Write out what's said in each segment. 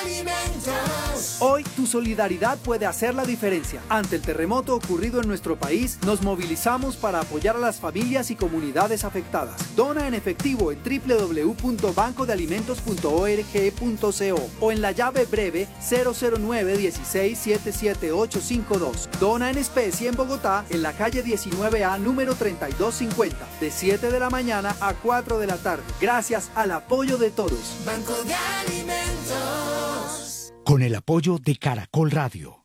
Hoy tu solidaridad puede hacer la diferencia. Ante el terremoto ocurrido en nuestro país, nos movilizamos para apoyar a las familias y comunidades afectadas. Dona en efectivo en www.bancodealimentos.org.co o en la llave breve 009-16-77852. Dona en especie en Bogotá, en la calle 19A, número 3250, de 7 de la mañana a 4 de la tarde. Gracias al apoyo de todos. Banco de Alimentos. Con el apoyo de Caracol Radio.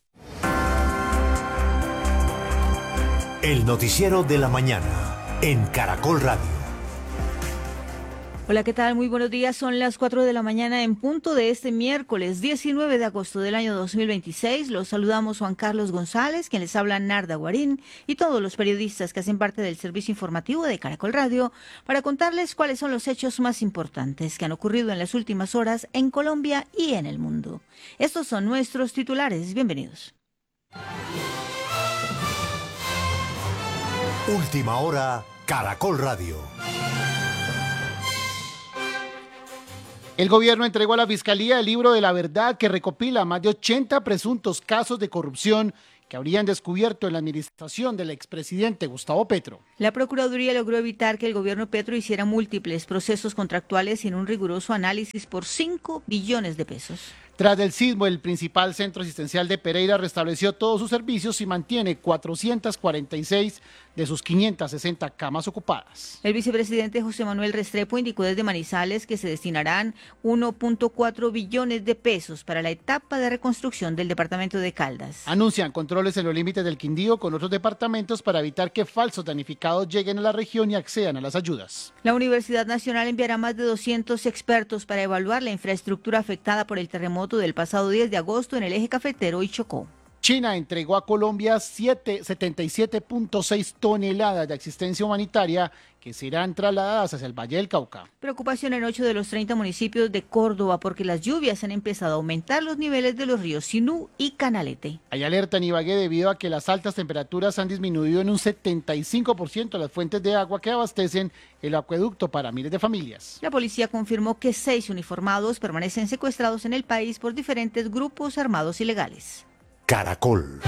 El noticiero de la mañana en Caracol Radio. Hola, ¿qué tal? Muy buenos días. Son las 4 de la mañana en punto de este miércoles 19 de agosto del año 2026. Los saludamos Juan Carlos González, quien les habla Narda Guarín, y todos los periodistas que hacen parte del servicio informativo de Caracol Radio para contarles cuáles son los hechos más importantes que han ocurrido en las últimas horas en Colombia y en el mundo. Estos son nuestros titulares. Bienvenidos. Última hora, Caracol Radio. El gobierno entregó a la Fiscalía el libro de la verdad que recopila más de 80 presuntos casos de corrupción que habrían descubierto en la administración del expresidente Gustavo Petro. La Procuraduría logró evitar que el gobierno Petro hiciera múltiples procesos contractuales sin un riguroso análisis por 5 billones de pesos. Tras el sismo, el principal centro asistencial de Pereira restableció todos sus servicios y mantiene 446 de sus 560 camas ocupadas. El vicepresidente José Manuel Restrepo indicó desde Manizales que se destinarán 1.4 billones de pesos para la etapa de reconstrucción del departamento de Caldas. Anuncian controles en los límites del Quindío con otros departamentos para evitar que falsos damnificados lleguen a la región y accedan a las ayudas. La Universidad Nacional enviará más de 200 expertos para evaluar la infraestructura afectada por el terremoto del pasado 10 de agosto en el eje cafetero y Chocó. China entregó a Colombia 77.6 toneladas de asistencia humanitaria que serán trasladadas hacia el Valle del Cauca. Preocupación en 8 de los 30 municipios de Córdoba porque las lluvias han empezado a aumentar los niveles de los ríos Sinú y Canalete. Hay alerta en Ibagué debido a que las altas temperaturas han disminuido en un 75% las fuentes de agua que abastecen el acueducto para miles de familias. La policía confirmó que 6 uniformados permanecen secuestrados en el país por diferentes grupos armados ilegales. Caracol.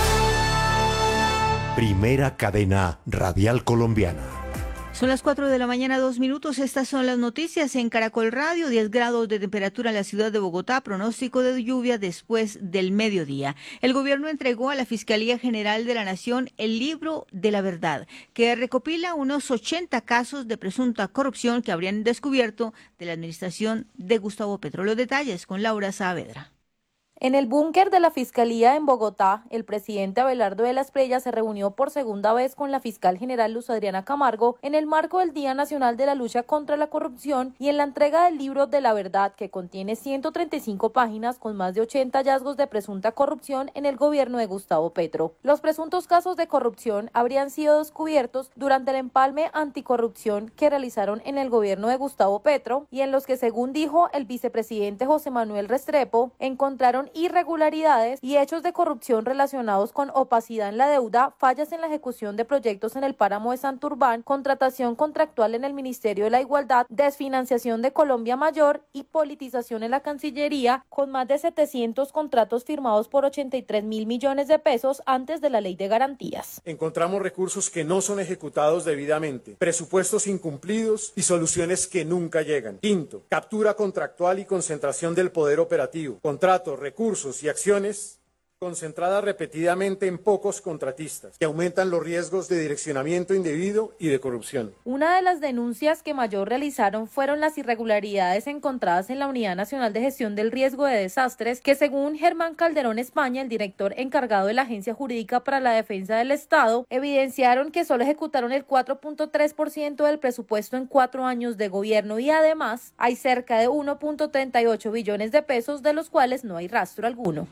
Primera cadena radial colombiana. Son las 4 de la mañana, 2 minutos. Estas son las noticias en Caracol Radio. 10 grados de temperatura en la ciudad de Bogotá. Pronóstico de lluvia después del mediodía. El gobierno entregó a la Fiscalía General de la Nación el libro de la verdad, que recopila unos 80 casos de presunta corrupción que habrían descubierto de la administración de Gustavo Petro. Los detalles con Laura Saavedra. En el búnker de la Fiscalía en Bogotá, el presidente Abelardo de la Espriella se reunió por segunda vez con la fiscal general Luz Adriana Camargo en el marco del Día Nacional de la Lucha contra la Corrupción y en la entrega del libro de la verdad que contiene 135 páginas con más de 80 hallazgos de presunta corrupción en el gobierno de Gustavo Petro. Los presuntos casos de corrupción habrían sido descubiertos durante el empalme anticorrupción que realizaron en el gobierno de Gustavo Petro y en los que, según dijo el vicepresidente José Manuel Restrepo, encontraron irregularidades y hechos de corrupción relacionados con opacidad en la deuda, fallas en la ejecución de proyectos en el páramo de Santurbán, contratación contractual en el Ministerio de la Igualdad, desfinanciación de Colombia Mayor y politización en la Cancillería, con más de 700 contratos firmados por 83.000 millones de pesos antes de la Ley de Garantías. Encontramos recursos que no son ejecutados debidamente, presupuestos incumplidos y soluciones que nunca llegan. Quinto, captura contractual y concentración del poder operativo, contratos, recursos y acciones concentradas repetidamente en pocos contratistas, que aumentan los riesgos de direccionamiento indebido y de corrupción. Una de las denuncias que mayor realizaron fueron las irregularidades encontradas en la Unidad Nacional de Gestión del Riesgo de Desastres, que según Germán Calderón España, el director encargado de la Agencia Jurídica para la Defensa del Estado, evidenciaron que solo ejecutaron el 4.3% del presupuesto en 4 años de gobierno y además hay cerca de 1.38 billones de pesos de los cuales no hay rastro alguno.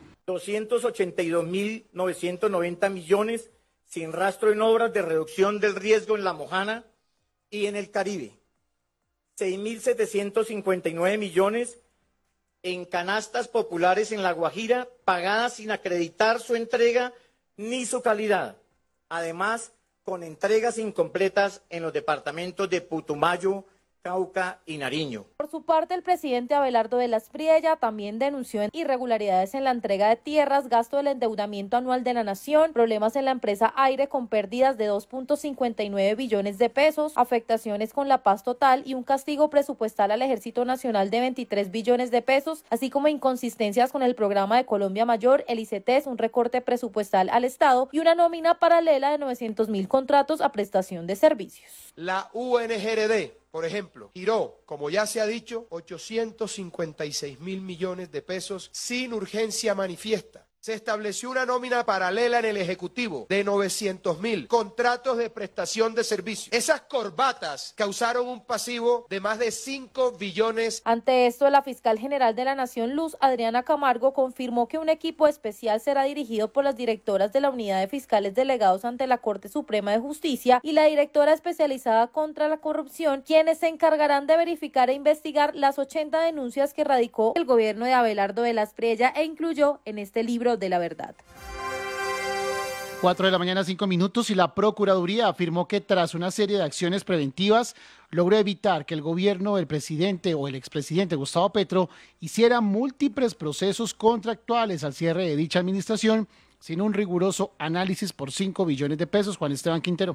282.990 millones sin rastro en obras de reducción del riesgo en La Mojana y en el Caribe. 6.759 millones en canastas populares en La Guajira, pagadas sin acreditar su entrega ni su calidad. Además, con entregas incompletas en los departamentos de Putumayo, Cauca y Nariño. Por su parte, el presidente Abelardo de la Espriella también denunció irregularidades en la entrega de tierras, gasto del endeudamiento anual de la nación, problemas en la empresa Aire con pérdidas de 2.59 billones de pesos, afectaciones con la paz total y un castigo presupuestal al Ejército Nacional de 23 billones de pesos, así como inconsistencias con el programa de Colombia Mayor, el ICETES, un recorte presupuestal al Estado y una nómina paralela de 900.000 contratos a prestación de servicios. La UNGRD, por ejemplo, giró, como ya se ha dicho, 856.000 millones de pesos sin urgencia manifiesta. Se estableció una nómina paralela en el Ejecutivo de 900.000 contratos de prestación de servicios. Esas corbatas causaron un pasivo de más de 5 billones. Ante esto, la fiscal general de la Nación, Luz Adriana Camargo, confirmó que un equipo especial será dirigido por las directoras de la Unidad de Fiscales Delegados ante la Corte Suprema de Justicia y la directora especializada contra la corrupción, quienes se encargarán de verificar e investigar las 80 denuncias que radicó el gobierno de Abelardo de la Espriella e incluyó en este libro de la verdad. 4 de la mañana, 5 minutos, y la Procuraduría afirmó que tras una serie de acciones preventivas logró evitar que el gobierno del presidente o el expresidente Gustavo Petro hiciera múltiples procesos contractuales al cierre de dicha administración sin un riguroso análisis por 5 billones de pesos. Juan Esteban Quintero.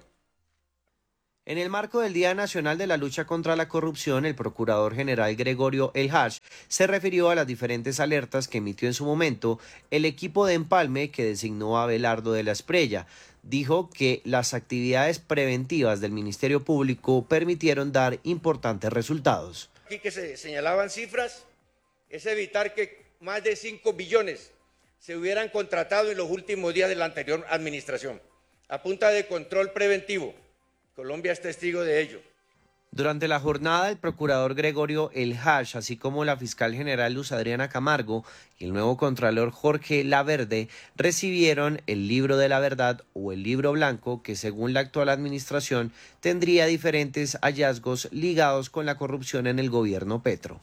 En el marco del Día Nacional de la Lucha contra la Corrupción, el Procurador General Gregorio El Haj se refirió a las diferentes alertas que emitió en su momento el equipo de empalme que designó a Abelardo de la Espriella. Dijo que las actividades preventivas del Ministerio Público permitieron dar importantes resultados. Aquí que se señalaban cifras, es evitar que más de 5 billones se hubieran contratado en los últimos días de la anterior administración, a punta de control preventivo. Colombia es testigo de ello. Durante la jornada, el procurador Gregorio El Haj, así como la fiscal general Luz Adriana Camargo y el nuevo contralor Jorge Laverde, recibieron el libro de la verdad o el libro blanco que, según la actual administración, tendría diferentes hallazgos ligados con la corrupción en el gobierno Petro.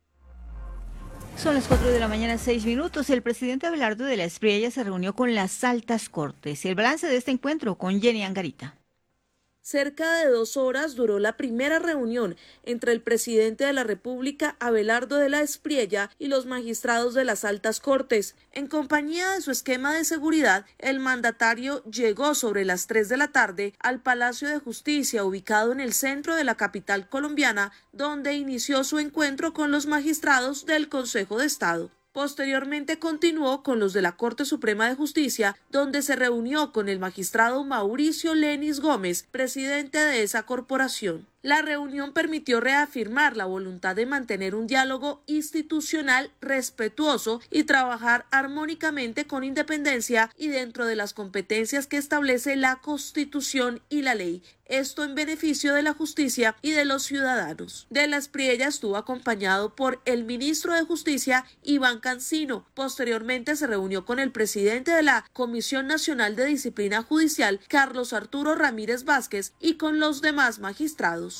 Son las 4 de la mañana, 6 minutos. El presidente Abelardo de la Espriella se reunió con las altas cortes. El balance de este encuentro con Jenny Angarita. Cerca de 2 horas duró la primera reunión entre el presidente de la República, Abelardo de la Espriella, y los magistrados de las altas cortes. En compañía de su esquema de seguridad, el mandatario llegó sobre las 3 de la tarde al Palacio de Justicia, ubicado en el centro de la capital colombiana, donde inició su encuentro con los magistrados del Consejo de Estado. Posteriormente continuó con los de la Corte Suprema de Justicia, donde se reunió con el magistrado Mauricio Lenis Gómez, presidente de esa corporación. La reunión permitió reafirmar la voluntad de mantener un diálogo institucional respetuoso y trabajar armónicamente con independencia y dentro de las competencias que establece la Constitución y la ley. Esto en beneficio de la justicia y de los ciudadanos. De la Espriella estuvo acompañado por el ministro de Justicia, Iván Cancino. Posteriormente se reunió con el presidente de la Comisión Nacional de Disciplina Judicial, Carlos Arturo Ramírez Vázquez, y con los demás magistrados.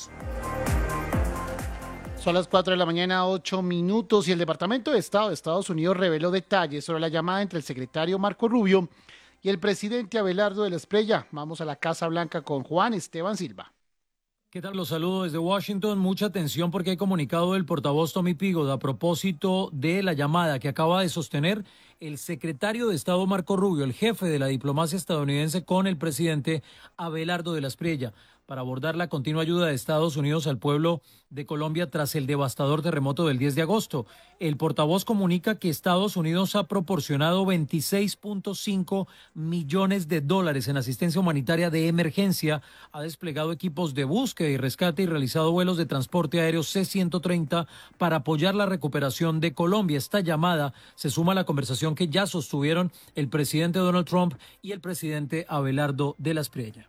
Son las 4 de la mañana, 8 minutos, y el Departamento de Estado de Estados Unidos reveló detalles sobre la llamada entre el secretario Marco Rubio y el presidente Abelardo de la Espriella. Vamos a la Casa Blanca con Juan Esteban Silva. ¿Qué tal? Los saludo desde Washington. Mucha atención porque hay comunicado del portavoz Tommy Pigot a propósito de la llamada que acaba de sostener el secretario de Estado Marco Rubio, el jefe de la diplomacia estadounidense, con el presidente Abelardo de la Espriella, para abordar la continua ayuda de Estados Unidos al pueblo de Colombia tras el devastador terremoto del 10 de agosto. El portavoz comunica que Estados Unidos ha proporcionado 26.5 millones de dólares en asistencia humanitaria de emergencia, ha desplegado equipos de búsqueda y rescate y realizado vuelos de transporte aéreo C-130 para apoyar la recuperación de Colombia. Esta llamada se suma a la conversación que ya sostuvieron el presidente Donald Trump y el presidente Abelardo de la Espriella.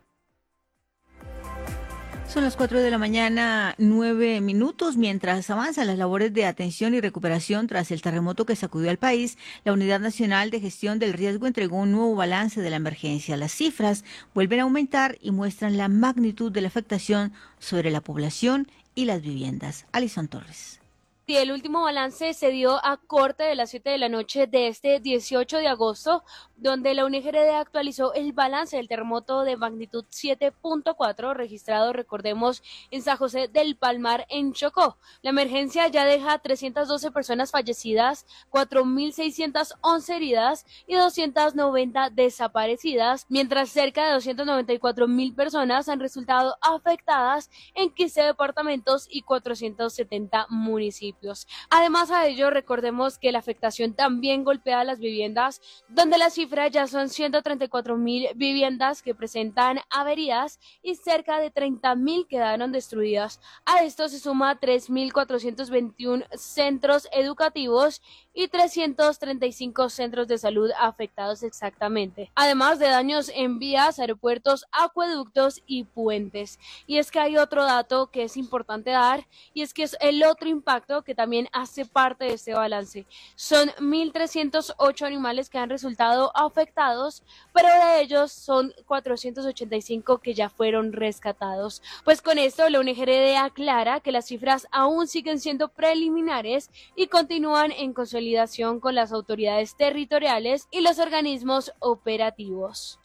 Son las 4 de la mañana, 9 minutos. Mientras avanzan las labores de atención y recuperación tras el terremoto que sacudió al país, la Unidad Nacional de Gestión del Riesgo entregó un nuevo balance de la emergencia. Las cifras vuelven a aumentar y muestran la magnitud de la afectación sobre la población y las viviendas. Alison Torres. Sí, el último balance se dio a corte de las 7 de la noche de este 18 de agosto, donde la UNGRD actualizó el balance del terremoto de magnitud 7.4 registrado, recordemos, en San José del Palmar, en Chocó. La emergencia ya deja 312 personas fallecidas, 4.611 heridas y 290 desaparecidas, mientras cerca de 294.000 personas han resultado afectadas en 15 departamentos y 470 municipios. Además a ello, recordemos que la afectación también golpea a las viviendas, donde la cifra ya son 134.000 viviendas que presentan averías y cerca de 30.000 quedaron destruidas. A esto se suma 3.421 centros educativos y 335 centros de salud afectados exactamente, además de daños en vías, aeropuertos, acueductos y puentes. Y es que hay otro dato que es importante dar, y es que es el otro impacto que también hace parte de este balance. Son 1.308 animales que han resultado afectados, pero de ellos son 485 que ya fueron rescatados. Pues con esto la UNGRD aclara que las cifras aún siguen siendo preliminares y continúan en consolidación con las autoridades territoriales y los organismos operativos.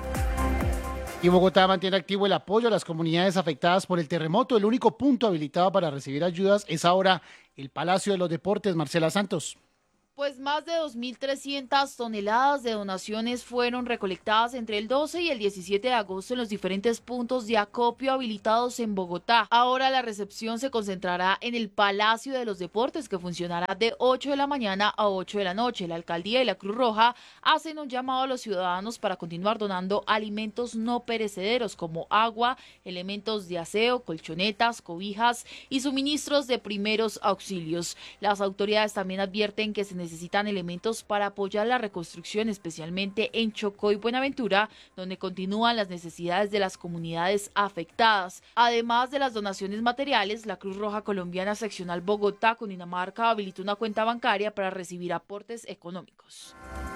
Y Bogotá mantiene activo el apoyo a las comunidades afectadas por el terremoto. El único punto habilitado para recibir ayudas es ahora el Palacio de los Deportes. Marcela Santos. Pues más de 2.300 toneladas de donaciones fueron recolectadas entre el 12 y el 17 de agosto en los diferentes puntos de acopio habilitados en Bogotá. Ahora la recepción se concentrará en el Palacio de los Deportes, que funcionará de 8 de la mañana a 8 de la noche. La Alcaldía y la Cruz Roja hacen un llamado a los ciudadanos para continuar donando alimentos no perecederos como agua, elementos de aseo, colchonetas, cobijas y suministros de primeros auxilios. Las autoridades también advierten que se necesitan elementos para apoyar la reconstrucción, especialmente en Chocó y Buenaventura, donde continúan las necesidades de las comunidades afectadas. Además de las donaciones materiales, la Cruz Roja Colombiana Seccional Bogotá, Cundinamarca, habilitó una cuenta bancaria para recibir aportes económicos.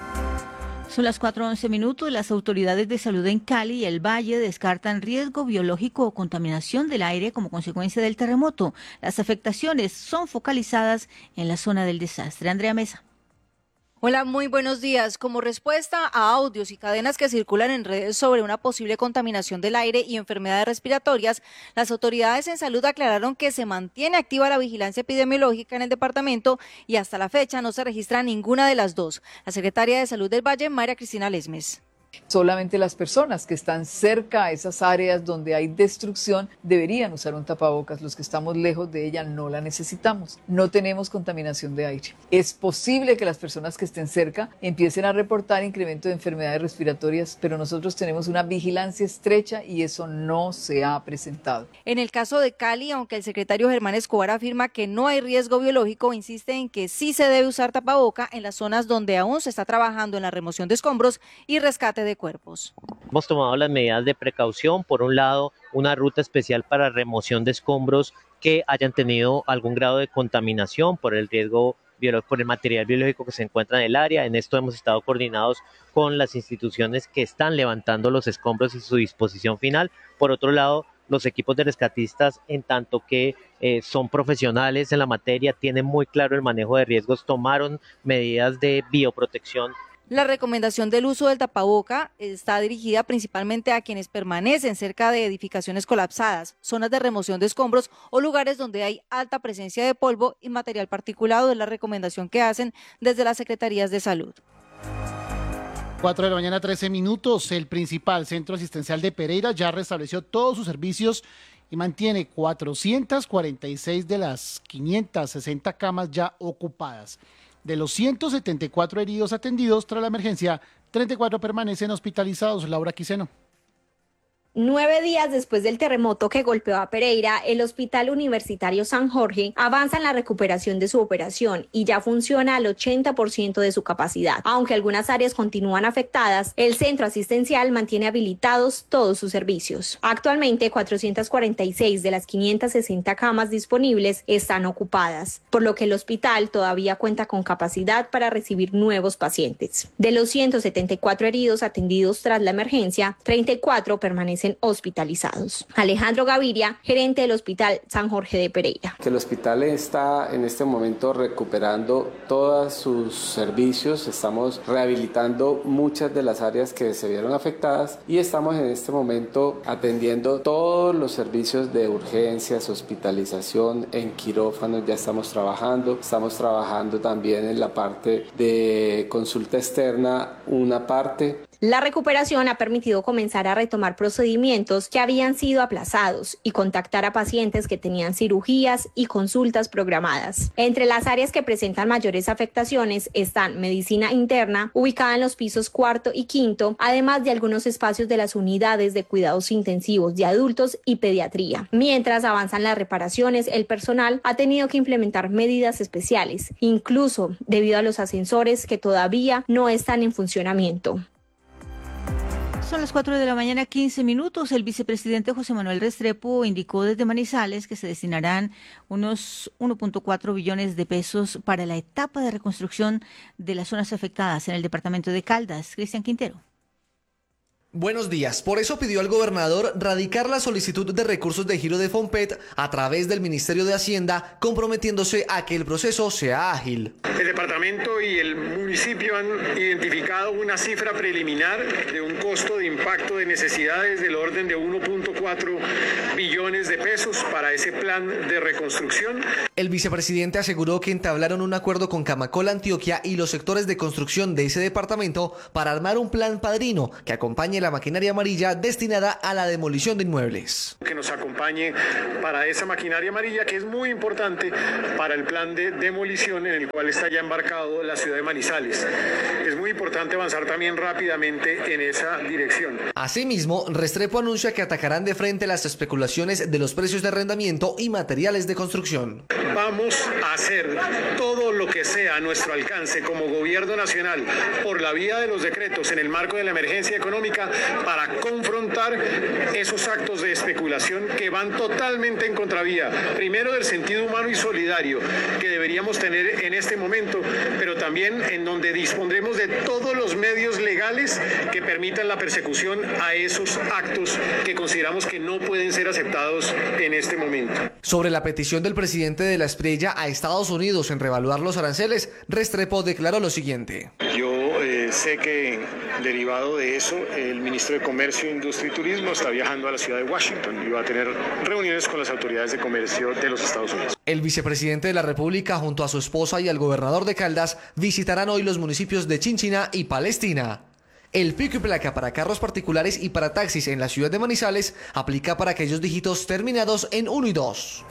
Son las 4:11. Las autoridades de salud en Cali y el Valle descartan riesgo biológico o contaminación del aire como consecuencia del terremoto. Las afectaciones son focalizadas en la zona del desastre. Andrea Mesa. Hola, muy buenos días. Como respuesta a audios y cadenas que circulan en redes sobre una posible contaminación del aire y enfermedades respiratorias, las autoridades en salud aclararon que se mantiene activa la vigilancia epidemiológica en el departamento y hasta la fecha no se registra ninguna de las dos. La secretaria de Salud del Valle, María Cristina Lesmes. Solamente las personas que están cerca a esas áreas donde hay destrucción deberían usar un tapabocas. Los que estamos lejos de ella no la necesitamos. No tenemos contaminación de aire. Es posible que las personas que estén cerca empiecen a reportar incremento de enfermedades respiratorias, pero nosotros tenemos una vigilancia estrecha y eso no se ha presentado. En el caso de Cali, aunque el secretario Germán Escobar afirma que no hay riesgo biológico, insiste en que sí se debe usar tapaboca en las zonas donde aún se está trabajando en la remoción de escombros y rescate de cuerpos. Hemos tomado las medidas de precaución, por un lado una ruta especial para remoción de escombros que hayan tenido algún grado de contaminación por el riesgo por el material biológico que se encuentra en el área. En esto hemos estado coordinados con las instituciones que están levantando los escombros y su disposición final. Por otro lado, los equipos de rescatistas, en tanto que son profesionales en la materia, tienen muy claro el manejo de riesgos, tomaron medidas de bioprotección. La recomendación del uso del tapaboca está dirigida principalmente a quienes permanecen cerca de edificaciones colapsadas, zonas de remoción de escombros o lugares donde hay alta presencia de polvo y material particulado. Es la recomendación que hacen desde las secretarías de salud. 4 de la mañana, 13 minutos. El principal centro asistencial de Pereira ya restableció todos sus servicios y mantiene 446 de las 560 camas ya ocupadas. De los 174 heridos atendidos tras la emergencia, 34 permanecen hospitalizados. Laura Quiseno. 9 días después del terremoto que golpeó a Pereira, el Hospital Universitario San Jorge avanza en la recuperación de su operación y ya funciona al 80% de su capacidad. Aunque algunas áreas continúan afectadas, el centro asistencial mantiene habilitados todos sus servicios. Actualmente, 446 de las 560 camas disponibles están ocupadas, por lo que el hospital todavía cuenta con capacidad para recibir nuevos pacientes. De los 174 heridos atendidos tras la emergencia, 34 permanecen permanecen hospitalizados. Alejandro Gaviria, gerente del Hospital San Jorge de Pereira. Que el hospital está en este momento recuperando todos sus servicios, estamos rehabilitando muchas de las áreas que se vieron afectadas y estamos en este momento atendiendo todos los servicios de urgencias, hospitalización, en quirófanos ya estamos trabajando también en la parte de consulta externa, una parte. La recuperación ha permitido comenzar a retomar procedimientos que habían sido aplazados y contactar a pacientes que tenían cirugías y consultas programadas. Entre las áreas que presentan mayores afectaciones están medicina interna, ubicada en los pisos 4 y 5, además de algunos espacios de las unidades de cuidados intensivos de adultos y pediatría. Mientras avanzan las reparaciones, el personal ha tenido que implementar medidas especiales, incluso debido a los ascensores que todavía no están en funcionamiento. Son las 4 de la mañana, 15 minutos. El vicepresidente José Manuel Restrepo indicó desde Manizales que se destinarán unos 1.4 billones de pesos para la etapa de reconstrucción de las zonas afectadas en el departamento de Caldas. Cristian Quintero. Buenos días. Por eso pidió al gobernador radicar la solicitud de recursos de giro de FOMPET a través del Ministerio de Hacienda, comprometiéndose a que el proceso sea ágil. El departamento y el municipio han identificado una cifra preliminar de un costo de impacto de necesidades del orden de 1.4 billones de pesos para ese plan de reconstrucción. El vicepresidente aseguró que entablaron un acuerdo con Camacol Antioquia y los sectores de construcción de ese departamento para armar un plan padrino que acompañe la maquinaria amarilla destinada a la demolición de inmuebles. Que nos acompañe para esa maquinaria amarilla que es muy importante para el plan de demolición en el cual está ya embarcado la ciudad de Manizales. Es muy importante avanzar también rápidamente en esa dirección. Asimismo, Restrepo anuncia que atacarán de frente las especulaciones de los precios de arrendamiento y materiales de construcción. Vamos a hacer todo lo que sea a nuestro alcance como gobierno nacional por la vía de los decretos en el marco de la emergencia económica para confrontar esos actos de especulación que van totalmente en contravía, primero del sentido humano y solidario que deberíamos tener en este momento, pero también en donde dispondremos de todos los medios legales que permitan la persecución a esos actos que consideramos que no pueden ser aceptados en este momento. Sobre la petición del presidente de la Espriella a Estados Unidos en revaluar los aranceles, Restrepo declaró lo siguiente. Yo sé que derivado de eso, el ministro de Comercio, Industria y Turismo está viajando a la ciudad de Washington y va a tener reuniones con las autoridades de comercio de los Estados Unidos. El vicepresidente de la República junto a su esposa y al gobernador de Caldas visitarán hoy los municipios de Chinchina y Palestina. El pico y placa para carros particulares y para taxis en la ciudad de Manizales aplica para aquellos dígitos terminados en 1 y 2.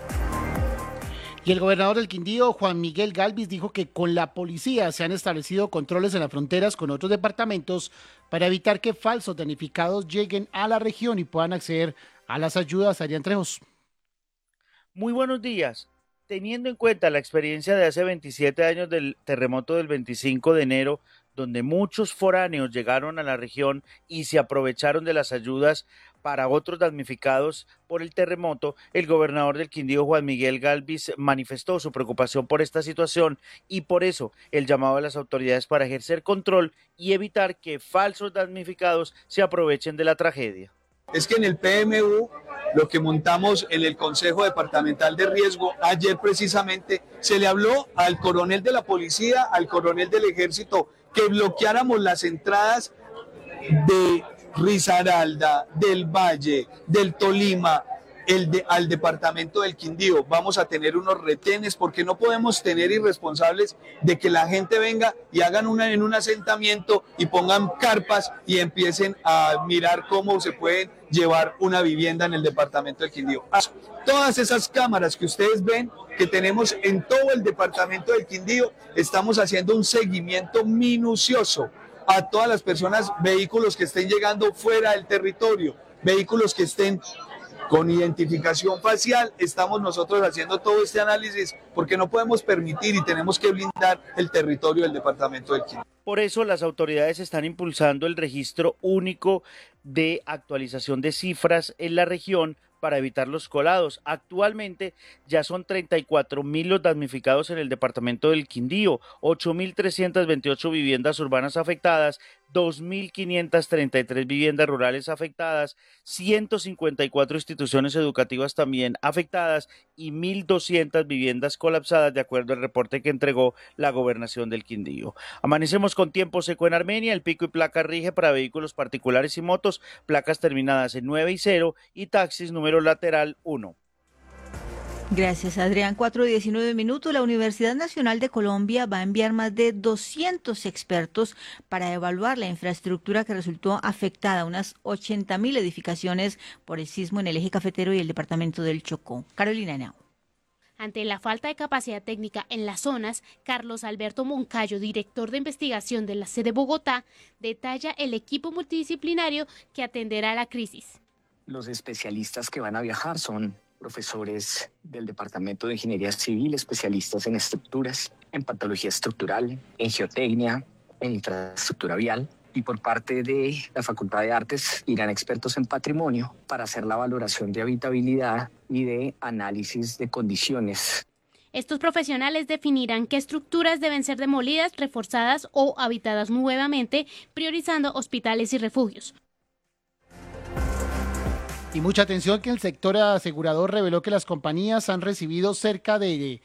Y el gobernador del Quindío, Juan Miguel Galvis, dijo que con la policía se han establecido controles en las fronteras con otros departamentos para evitar que falsos damnificados lleguen a la región y puedan acceder a las ayudas. Adrián Trejos. Muy buenos días. Teniendo en cuenta la experiencia de hace 27 años del terremoto del 25 de enero, donde muchos foráneos llegaron a la región y se aprovecharon de las ayudas para otros damnificados por el terremoto, el gobernador del Quindío, Juan Miguel Galvis, manifestó su preocupación por esta situación y por eso el llamado a las autoridades para ejercer control y evitar que falsos damnificados se aprovechen de la tragedia. Es que en el PMU, lo que montamos en el Consejo Departamental de Riesgo, ayer precisamente se le habló al coronel de la policía, al coronel del ejército, que bloqueáramos las entradas de Risaralda, del Valle, del Tolima, al departamento del Quindío. Vamos a tener unos retenes porque no podemos tener irresponsables de que la gente venga y hagan en un asentamiento y pongan carpas y empiecen a mirar cómo se pueden llevar una vivienda en el departamento del Quindío. Todas esas cámaras que ustedes ven que tenemos en todo el departamento del Quindío, estamos haciendo un seguimiento minucioso a todas las personas, vehículos que estén llegando fuera del territorio, vehículos que estén con identificación facial. Estamos nosotros haciendo todo este análisis porque no podemos permitir y tenemos que blindar el territorio del departamento del Quindío. Por eso las autoridades están impulsando el registro único de actualización de cifras en la región para evitar los colados. Actualmente ya son 34.000 los damnificados en el departamento del Quindío, 8.328 viviendas urbanas afectadas, 2.533 viviendas rurales afectadas, 154 instituciones educativas también afectadas y 1.200 viviendas colapsadas, de acuerdo al reporte que entregó la Gobernación del Quindío. Amanecemos con tiempo seco en Armenia. El pico y placa rige para vehículos particulares y motos, placas terminadas en 9 y 0 y taxis número lateral 1. Gracias, Adrián. 4:19. La Universidad Nacional de Colombia va a enviar más de 200 expertos para evaluar la infraestructura que resultó afectada, unas 80.000 edificaciones por el sismo en el eje cafetero y el departamento del Chocó. Carolina Henao. Ante la falta de capacidad técnica en las zonas, Carlos Alberto Moncayo, director de investigación de la sede Bogotá, detalla el equipo multidisciplinario que atenderá la crisis. Los especialistas que van a viajar son profesores del Departamento de Ingeniería Civil, especialistas en estructuras, en patología estructural, en geotecnia, en infraestructura vial. Y por parte de la Facultad de Artes irán expertos en patrimonio para hacer la valoración de habitabilidad y de análisis de condiciones. Estos profesionales definirán qué estructuras deben ser demolidas, reforzadas o habitadas nuevamente, priorizando hospitales y refugios. Y mucha atención que el sector asegurador reveló que las compañías han recibido cerca de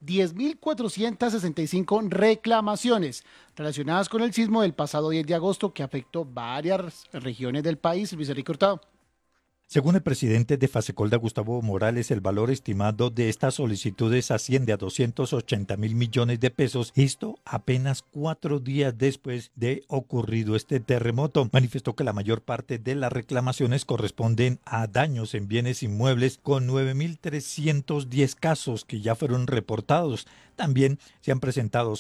10.465 reclamaciones relacionadas con el sismo del pasado 10 de agosto que afectó varias regiones del país. Luis Enrique Hurtado. Según el presidente de Fasecolda, Gustavo Morales, el valor estimado de estas solicitudes asciende a 280.000 millones de pesos, esto apenas 4 días después de ocurrido este terremoto. Manifestó que la mayor parte de las reclamaciones corresponden a daños en bienes inmuebles, con 9.310 casos que ya fueron reportados. También se han presentado